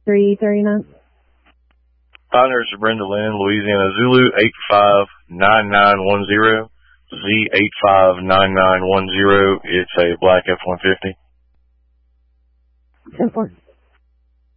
8339. Pioneers to Brenda Lynn, Louisiana Zulu 859910. Z859910. It's a black F-150. 10-4.